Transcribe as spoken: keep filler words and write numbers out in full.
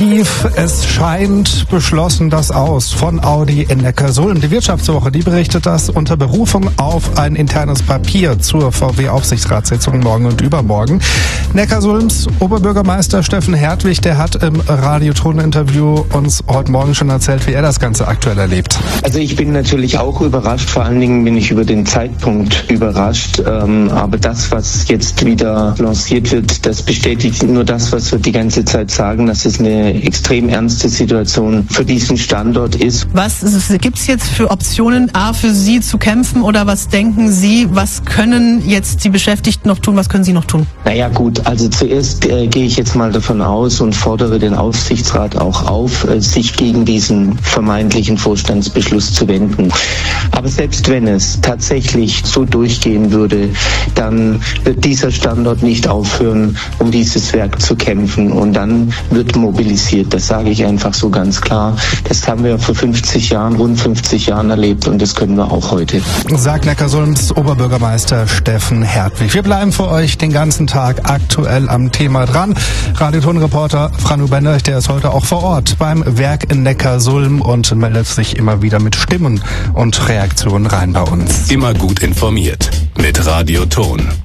definitiv. Es scheint beschlossen das Aus von Audi in Neckarsulm. Die Wirtschaftswoche, die berichtet das unter Berufung auf ein internes Papier zur V W-Aufsichtsratssitzung morgen und übermorgen. Neckarsulms Oberbürgermeister Steffen Hertwig, der hat im Radioton-Interview uns heute Morgen schon erzählt, wie er das Ganze aktuell erlebt. Also ich bin natürlich auch überrascht, vor allen Dingen bin ich über den Zeitpunkt überrascht. Ähm, aber das, was jetzt wieder lanciert wird, das bestätigt nur das, was wir die ganze Zeit sagen, dass es eine extrem ernste Situation für diesen Standort ist. Was gibt es jetzt für Optionen, A, für Sie zu kämpfen, oder was denken Sie, was können jetzt die Beschäftigten noch tun, was können Sie noch tun? Naja gut, also zuerst äh, gehe ich jetzt mal davon aus und fordere den Aufsichtsrat auch auf, äh, sich gegen diesen vermeintlichen Vorstandsbeschluss zu wenden. Aber selbst wenn es tatsächlich so durchgehen würde, dann wird dieser Standort nicht aufhören, um dieses Werk zu kämpfen, und dann wird mobilisiert. Das sage ich einfach so ganz klar. Das haben wir vor fünfzig Jahren, rund fünfzig Jahren erlebt, und das können wir auch heute. Sagt Neckarsulms Oberbürgermeister Steffen Hertwig. Wir bleiben für euch den ganzen Tag aktuell am Thema dran. Radioton-Reporter Franu Benderich, der ist heute auch vor Ort beim Werk in Neckarsulm und meldet sich immer wieder mit Stimmen und Reaktionen rein bei uns. Immer gut informiert mit Radioton.